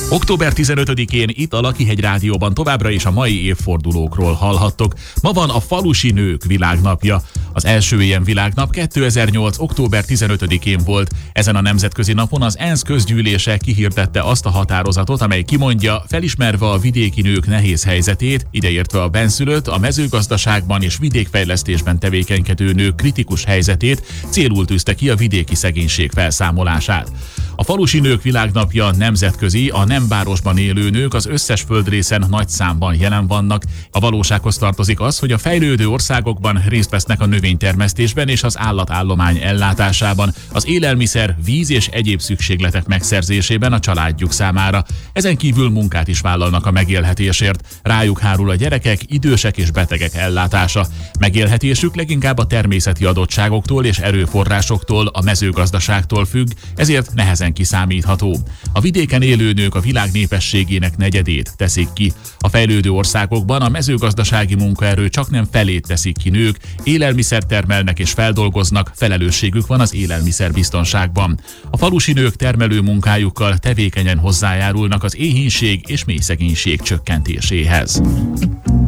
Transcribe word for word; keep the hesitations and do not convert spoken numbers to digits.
október tizenötödikén itt a Lakihegy Rádióban továbbra is a mai évfordulókról hallhattok. Ma van a Falusi Nők Világnapja. Az első ilyen világnap kétezer-nyolc. október tizenötödikén volt. Ezen a nemzetközi napon az ENSZ közgyűlése kihirdette azt a határozatot, amely kimondja, felismerve a vidéki nők nehéz helyzetét, ideértve a bennszülött, a mezőgazdaságban és vidékfejlesztésben tevékenykedő nők kritikus helyzetét, célul tűzte ki a vidéki szegénység felszámolását. A Falusi Nők Világnapja nemzetközi, a nem városban élő nők az összes földrészen nagy számban jelen vannak. A valósághoz tartozik az, hogy a fejlődő országokban részt vesznek a növénytermesztésben és az állatállomány ellátásában, az élelmiszer, víz és egyéb szükségletek megszerzésében a családjuk számára. Ezen kívül munkát is vállalnak a megélhetésért. Rájuk hárul a gyerekek, idősek és betegek ellátása. Megélhetésük leginkább a természeti adottságoktól és erőforrásoktól, a mezőgazdaságtól függ, ezért nehezen kiszámítható. A vidéken élő nők a világ népességének negyedét teszik ki. A fejlődő országokban a mezőgazdasági munkaerő csaknem felét teszik ki nők, élelmiszert termelnek és feldolgoznak, felelősségük van az élelmiszerbiztonságban. A falusi nők termelő munkájukkal tevékenyen hozzájárulnak az éhínség és mélyszegénység csökkentéséhez.